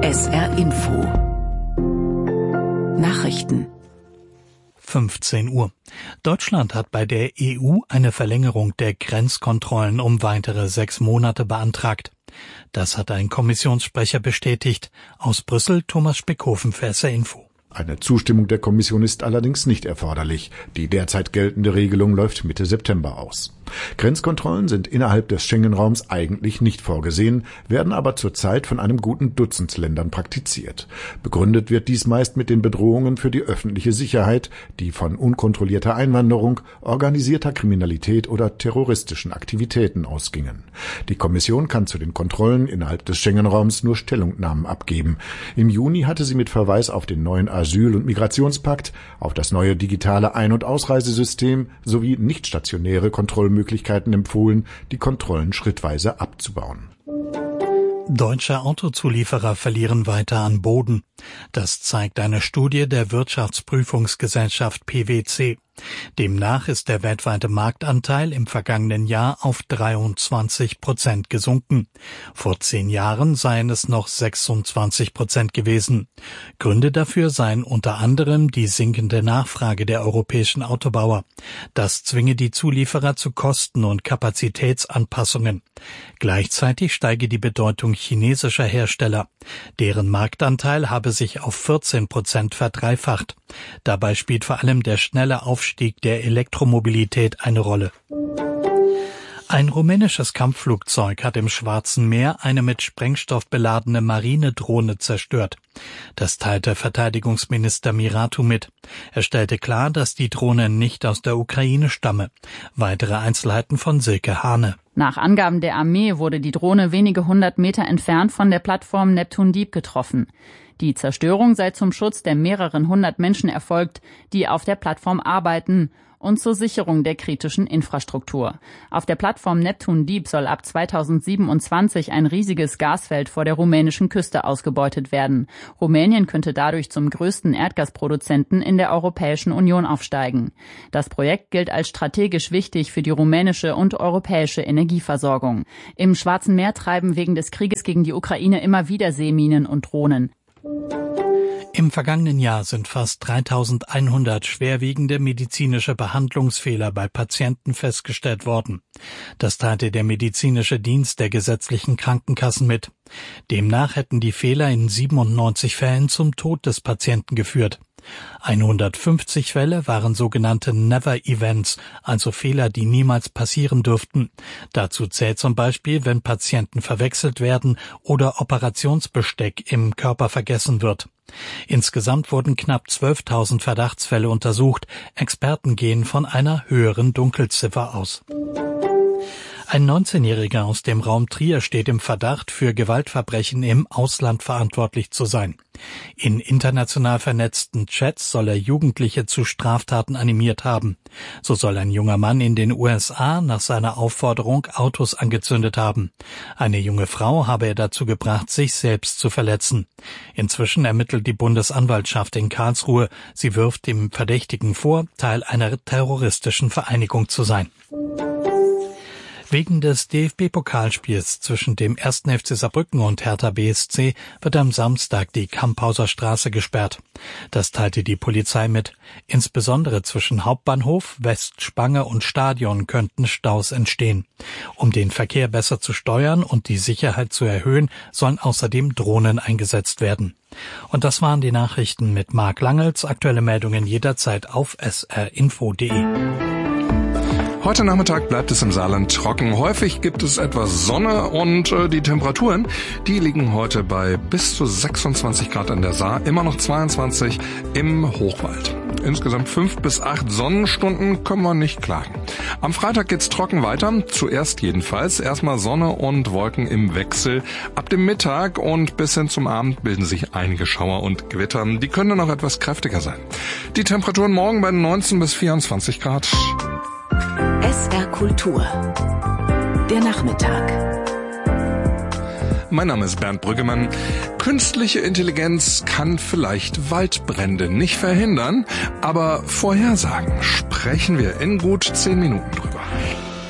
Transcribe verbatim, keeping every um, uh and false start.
S R Info Nachrichten fünfzehn Uhr. Deutschland hat bei der E U eine Verlängerung der Grenzkontrollen um weitere sechs Monate beantragt. Das hat ein Kommissionssprecher bestätigt. Aus Brüssel Thomas Speckhofen für S R Info. Eine Zustimmung der Kommission ist allerdings nicht erforderlich. Die derzeit geltende Regelung läuft Mitte September aus. Grenzkontrollen sind innerhalb des Schengen-Raums eigentlich nicht vorgesehen, werden aber zurzeit von einem guten Dutzend Ländern praktiziert. Begründet wird dies meist mit den Bedrohungen für die öffentliche Sicherheit, die von unkontrollierter Einwanderung, organisierter Kriminalität oder terroristischen Aktivitäten ausgingen. Die Kommission kann zu den Kontrollen innerhalb des Schengen-Raums nur Stellungnahmen abgeben. Im Juni hatte sie mit Verweis auf den neuen Asyl- und Migrationspakt, auf das neue digitale Ein- und Ausreisesystem sowie nicht stationäre Kontrollmöglichkeiten Möglichkeiten empfohlen, die Kontrollen schrittweise abzubauen. Deutsche Autozulieferer verlieren weiter an Boden. Das zeigt eine Studie der Wirtschaftsprüfungsgesellschaft P wC. Demnach ist der weltweite Marktanteil im vergangenen Jahr auf dreiundzwanzig Prozent gesunken. Vor zehn Jahren seien es noch sechsundzwanzig Prozent gewesen. Gründe dafür seien unter anderem die sinkende Nachfrage der europäischen Autobauer. Das zwinge die Zulieferer zu Kosten- und Kapazitätsanpassungen. Gleichzeitig steige die Bedeutung chinesischer Hersteller. Deren Marktanteil habe sich auf vierzehn Prozent verdreifacht. Dabei spielt vor allem der schnelle Aufstieg der Elektromobilität eine Rolle. Ein rumänisches Kampfflugzeug hat im Schwarzen Meer eine mit Sprengstoff beladene Marinedrohne zerstört. Das teilte Verteidigungsminister Miratu mit. Er stellte klar, dass die Drohne nicht aus der Ukraine stamme. Weitere Einzelheiten von Silke Hane. Nach Angaben der Armee wurde die Drohne wenige hundert Meter entfernt von der Plattform Neptun Deep getroffen. Die Zerstörung sei zum Schutz der mehreren hundert Menschen erfolgt, die auf der Plattform arbeiten, und zur Sicherung der kritischen Infrastruktur. Auf der Plattform Neptun Deep soll ab zweitausendsiebenundzwanzig ein riesiges Gasfeld vor der rumänischen Küste ausgebeutet werden. Rumänien könnte dadurch zum größten Erdgasproduzenten in der Europäischen Union aufsteigen. Das Projekt gilt als strategisch wichtig für die rumänische und europäische Energieversorgung. Im Schwarzen Meer treiben wegen des Krieges gegen die Ukraine immer wieder Seeminen und Drohnen. Im vergangenen Jahr sind fast dreitausendeinhundert schwerwiegende medizinische Behandlungsfehler bei Patienten festgestellt worden. Das teilte der medizinische Dienst der gesetzlichen Krankenkassen mit. Demnach hätten die Fehler in siebenundneunzig Fällen zum Tod des Patienten geführt. hundertfünfzig Fälle waren sogenannte Never-Events, also Fehler, die niemals passieren dürften. Dazu zählt zum Beispiel, wenn Patienten verwechselt werden oder Operationsbesteck im Körper vergessen wird. Insgesamt wurden knapp zwölftausend Verdachtsfälle untersucht. Experten gehen von einer höheren Dunkelziffer aus. Ein neunzehnjähriger aus dem Raum Trier steht im Verdacht, für Gewaltverbrechen im Ausland verantwortlich zu sein. In international vernetzten Chats soll er Jugendliche zu Straftaten animiert haben. So soll ein junger Mann in den U S A nach seiner Aufforderung Autos angezündet haben. Eine junge Frau habe er dazu gebracht, sich selbst zu verletzen. Inzwischen ermittelt die Bundesanwaltschaft in Karlsruhe. Sie wirft dem Verdächtigen vor, Teil einer terroristischen Vereinigung zu sein. Wegen des D F B-Pokalspiels zwischen dem ersten F C Saarbrücken und Hertha B S C wird am Samstag die Kamphauser Straße gesperrt. Das teilte die Polizei mit. Insbesondere zwischen Hauptbahnhof, Westspange und Stadion könnten Staus entstehen. Um den Verkehr besser zu steuern und die Sicherheit zu erhöhen, sollen außerdem Drohnen eingesetzt werden. Und das waren die Nachrichten mit Marc Langels. Aktuelle Meldungen jederzeit auf s r info punkt d e. Heute Nachmittag bleibt es im Saarland trocken. Häufig gibt es etwas Sonne und äh, die Temperaturen, die liegen heute bei bis zu sechsundzwanzig Grad an der Saar, immer noch zweiundzwanzig im Hochwald. Insgesamt fünf bis acht Sonnenstunden können wir nicht klagen. Am Freitag geht's trocken weiter, zuerst jedenfalls. Erstmal Sonne und Wolken im Wechsel. Ab dem Mittag und bis hin zum Abend bilden sich einige Schauer und Gewitter. Die können dann auch etwas kräftiger sein. Die Temperaturen morgen bei neunzehn bis vierundzwanzig Grad. S R Kultur. Der Nachmittag. Mein Name ist Bernd Brüggemann. Künstliche Intelligenz kann vielleicht Waldbrände nicht verhindern, aber vorhersagen sprechen wir in gut zehn Minuten drüber.